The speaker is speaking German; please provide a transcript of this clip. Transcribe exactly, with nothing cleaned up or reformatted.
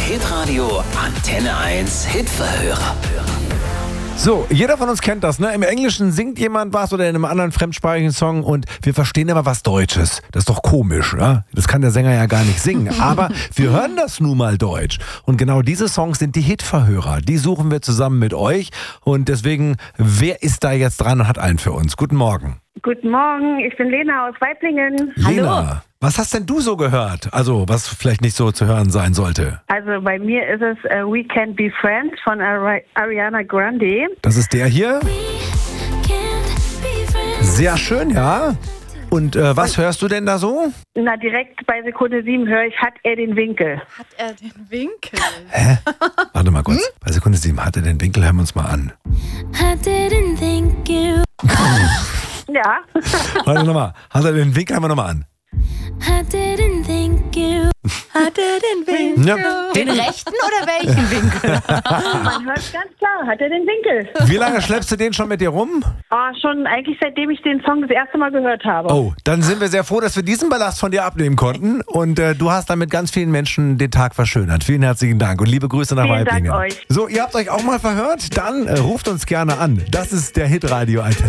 Hitradio Antenne eins Hitverhörer. So, jeder von uns kennt das, ne? Im Englischen singt jemand was oder in einem anderen fremdsprachigen Song und wir verstehen immer was Deutsches. Das ist doch komisch, ne? Das kann der Sänger ja gar nicht singen. Aber wir hören das nun mal Deutsch. Und genau diese Songs sind die Hitverhörer. Die suchen wir zusammen mit euch. Und deswegen, wer ist da jetzt dran und hat einen für uns? Guten Morgen. Guten Morgen, ich bin Lena aus Weiblingen. Lena, Hallo. was hast denn du so gehört? Also, was vielleicht nicht so zu hören sein sollte. Also bei mir ist es uh, We Can't Be Friends von Ari- Ariana Grande. Das ist der hier. Sehr schön, ja. Und äh, was hörst du denn da so? Na, direkt bei Sekunde sieben höre ich, hat er den Winkel. Hat er den Winkel? Hä? Warte mal kurz. Hm? Bei Sekunde sieben, hat er den Winkel? Hören wir uns mal an. I didn't think you. Ja. Warte nochmal. Hat er den Winkel? Hören wir nochmal an. I didn't think you. Hat er den Winkel? Ja. Den rechten oder welchen Winkel? Man hört ganz klar, hat er den Winkel. Wie lange schleppst du den schon mit dir rum? Oh, schon eigentlich seitdem ich den Song das erste Mal gehört habe. Oh, dann sind wir sehr froh, dass wir diesen Ballast von dir abnehmen konnten. Und äh, du hast damit ganz vielen Menschen den Tag verschönert. Vielen herzlichen Dank und liebe Grüße nach Vielen Dank Weiblingen. euch. So, ihr habt euch auch mal verhört? Dann äh, ruft uns gerne an. Das ist der Hitradio Antenne.